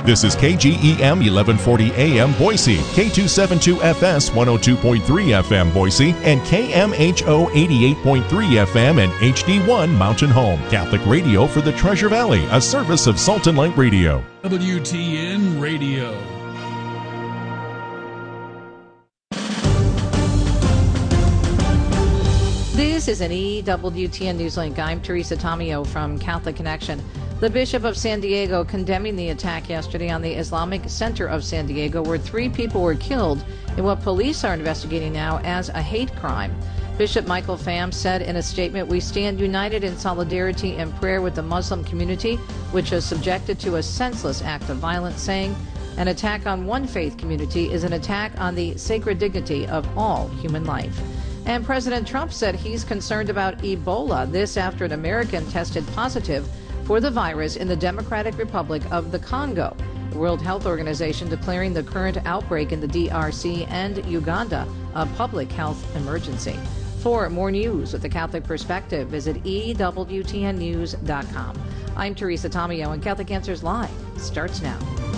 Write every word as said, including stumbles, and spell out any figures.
This is K G E M eleven forty A M Boise, K two seventy-two F S one oh two point three F M Boise, and K M H O eighty-eight point three F M and H D one Mountain Home. Catholic radio for the Treasure Valley, a service of Salt and Light Radio. W T N Radio. This is an E W T N Newslink. I'm Teresa Tomeo from Catholic Connection. The Bishop of San Diego condemning the attack yesterday on the Islamic Center of San Diego, where three people were killed in what police are investigating now as a hate crime. Bishop Michael Pham said in a statement, "We stand united in solidarity and prayer with the Muslim community, which is subjected to a senseless act of violence," saying, "An attack on one faith community is an attack on the sacred dignity of all human life." And President Trump said he's concerned about Ebola, this after an American tested positive for the virus in the Democratic Republic of the Congo. The World Health Organization declaring the current outbreak in the D R C and Uganda a public health emergency. For more news with the Catholic perspective, visit E W T N news dot com. I'm Teresa Tomeo, and Catholic Answers Live starts now.